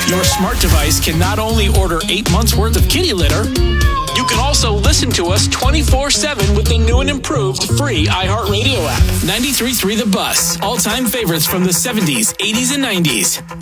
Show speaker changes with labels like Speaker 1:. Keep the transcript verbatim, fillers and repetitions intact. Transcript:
Speaker 1: Your smart device can not only order eight months worth of kitty litter, you can also listen to us twenty-four seven with the new and improved free iHeartRadio app. ninety-three point three The Bus. All-time favorites from the seventies, eighties, and nineties.